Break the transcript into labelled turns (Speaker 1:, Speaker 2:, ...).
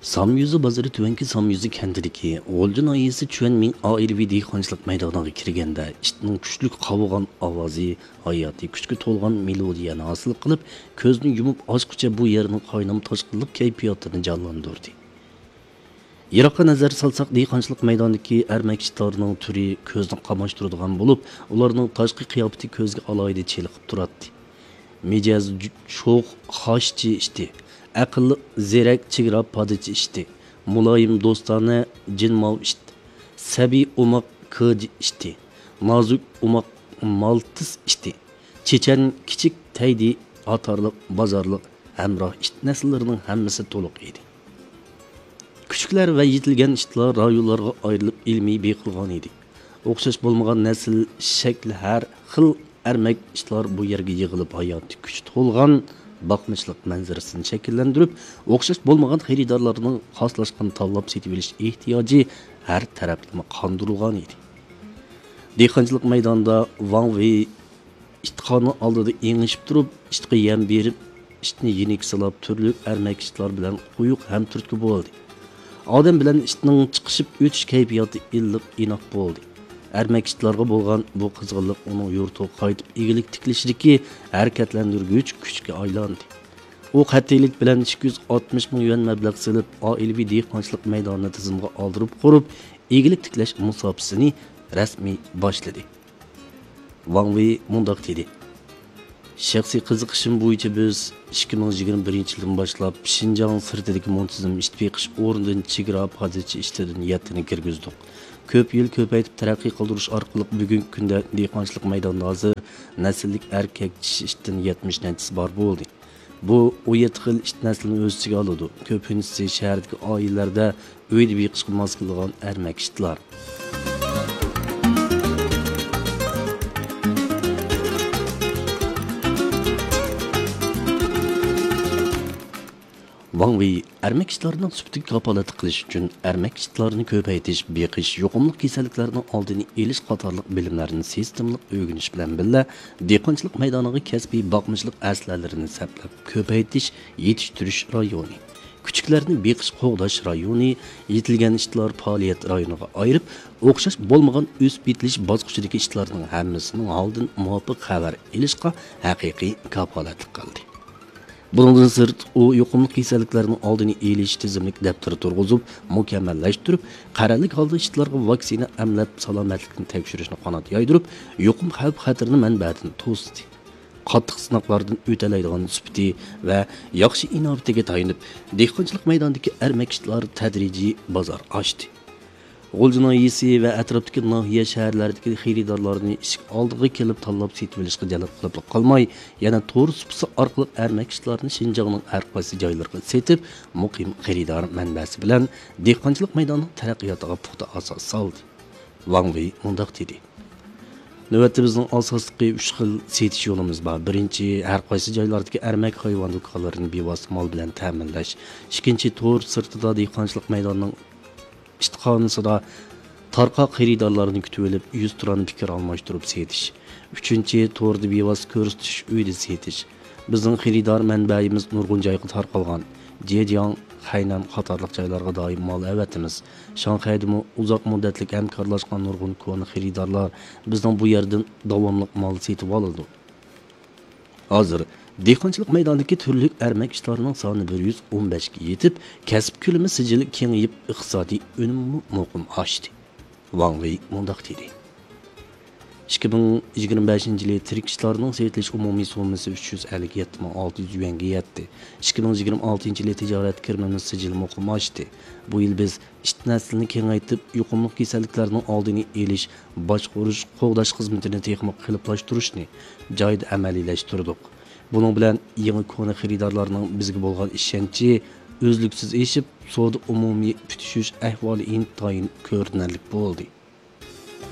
Speaker 1: Samyuzi bozori tuvanki Samyuzi kentidagi G'o'lji noyasi Chuanming oilaviy dehqonchilik maydoniga kirganda ishning kuchli qovugan ovozi hayotiy kuchga to'lgan melodiyani hosil qilib, ko'zni yumib ochqicha bu yerning qaynam toshqinlik kayfiyatini jonlantirdi. Yiroqqa nazar salsak dehqonchilik maydonidagi ermakishlarning turi ko'zni qamashtiradigan bo'lib, ularning tashqi qiyofati ko'zga alohida cheliqib turadi. Mijoz sho'x xoshchi ishdi. Aqlli zerak chegara padichi ishdi. Muloyim do'stona jinmov ishdi. Sabiy umoq kij ishdi. Nozuk umoq maltis ishdi. Chechan kichik taydi atarliq bozorliq hamroh ishdi nasllarining hammasi to'liq edi. Küçükler ve yetilgen işitler rayonlarga ayrılıp ilmiy beqilgan edi. O'xshash bo'lmagan nasl, shakl har xil ermak ishlar bu yerga yig'ilib hayotga kuch to'lgan baqmishliq manzarasini shakllantirib, o'xshash bo'lmagan xaridorlarning xoslashgan tanlab setib olish ehtiyoji har taraflama qondirilgan edi. Dehqonchilik maydonida Wang Wei ishtiqoni oldida engishib turib, ishtiqqa yem berib, ishni yenik silab turli ermak ishlar bilan quyuq ham turtki bo'ldi. Odam bilan ishning chiqishib o'tish kayfiyati illiq inoq bo'ldi. Ermakishlarga bo'lgan bu qizg'inlik uning yurtiga qaytib egilik tiklishidagi harakatlantirgich kuchga aylandi. U qat'iylik bilan 260 ming yuan mablag' silib, oilaviy dehqonchilik maydonini tizimga oldirib qurib, egilik tiklash musobaqasini rasmiy boshladi. Wang Wei mundaq dedi: Shaxsiy qiziqishim bo'yicha biz 2021-yildan boshlab Xinjiang sirtidagi muntazam ishtiqish o'rnidan chegara hozircha ishtidan yetini kirgizdik. Ko'p yil ko'paytib taraqqiy qildirish orqali bugungi kunda dehqonchilik maydonida hozir nasllik erkak ishdan 70 nanchisi bor bo'ldi. Bu 17 xil ish naslini o'z ichiga oladi. Ko'pincha shahardagi oilalarda uyda beqishga mos kelgan ermak ishlar. Wang Wei ermak ishlarining suftiga kapolat qilish uchun ermak ishlarini ko'paytirish, beqish, yuqumli kasalliklarning oldini olish qatorliq bilimlarni sistemli o'rganish bilan birga dehqonchilik maydoniga kasbiy boqmishlik aslalarini saplab ko'paytirish, yetishtirish rayoni, kuchuklarni beqish qo'g'dash rayoni, yetilgan ishlar faoliyat rayoniga ayirib, o'xshash bo'lmagan o'sib yetilish bosqichidagi ishlarning hammasining oldin muvofiq xabar olishga haqiqiy kapolatlik qildi. Bundan sırt o yuqumli kasalliklarning oldini olish tizimlik daftari turg'izib, mukammallashtirib, qarorlik holda ishlarga vaksina emlab salomatlikni tekshirishni qanot yoydirib, yuqum xavf xatarni manbadan to'sdi. Qattiq sinoqlardan o'talaydigan sifati va yaxshi inovatiga tayanib, dehqonchilik maydonidagi ermak ishlar tadrijiy bozor ochdi. G'o'lji noyasi va atrofdagi nahiya shaharlaridagi xaridorlarni ishq oldiga kelib tanlab setib olishga jalb qilib qolmay, yana to'g'ri supsi orqali ermak ishlarni Xinjiangning har qaysi joylariga setib, muqim xaridor manbasi bilan dehqonchilik maydonining taraqqiyotiga puxta asos soldi. Wang Wei mundaq dedi: Navbatda bizning asosli 3 xil setish yo'limiz bor. Birinchi, har qaysi joylardagi ermak hayvon do'konlarini bevosita mol bilan ta'minlash. Ikkinchi, to'r sirtida dehqonchilik maydonining ishtiqonisida tarqoq xaridorlarni kutib olib, 100 turan fikr almashtirib setish. Uchinchi, to'rda bevosita ko'rsatish, uyda setish. Bizning xaridor manbayimiz nurg'un joyga tarqalgan. Zhejiang, Hainan qatorliq joylarga doim mol avatimiz. Shanxaydami uzoq muddatli hamkorlashgan nurg'un koni xaridorlar bizning bu yerdan davomli mol setib oladi. Hozir dehqonchilik maydonidagi turli ermak ishlarining soni 115 ga yetib, kasb ko'lami sijili kengayib, iqtisodiy unum muqim oshdi. Wang Wei mundaq dedi: 2025-yili tirik ishlarning setilish umumiy summasi 357.600 yuanga yetdi. 2026-yili tijorat kirmasi sijili muqim oshdi. Bu yil biz ish naslini kengaytib, yuqumli kasalliklarning oldini olish, boshqarish, qo'g'dash xizmatini texnik qiliblashtirish,ni joyda amaliylashtirdik. Bunun bilan yangi koni xaridorlarning bizga bo'lgan ishonchi o'zliksiz eshib, savdo umumiy putishish ahvoli intayin ko'rinarli bo'ldi.